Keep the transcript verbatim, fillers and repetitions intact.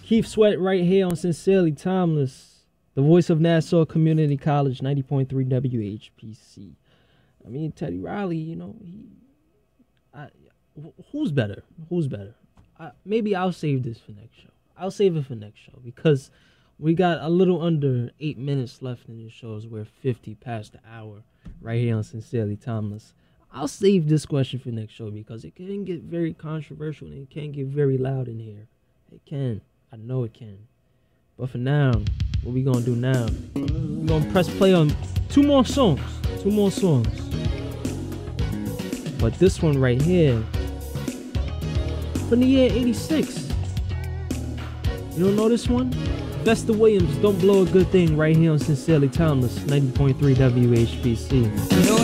Keith Sweat right here on Sincerely Timeless, the voice of Nassau Community College, ninety point three W H P C. I mean, Teddy Riley, you know, he, I, who's better? Who's better? I, maybe I'll save this for next show. I'll save it for next show because we got a little under eight minutes left in the shows. We're fifty past the hour right here on Sincerely Timeless. I'll save this question for next show because it can get very controversial and it can get very loud in here. It can. I know it can. But for now, what we gonna do now? We're gonna press play on two more songs. Two more songs. But this one right here, from the year eighty-six. You don't know this one? Vesta Williams, Don't Blow a Good Thing, right here on Sincerely Timeless, ninety point three W H P C. You know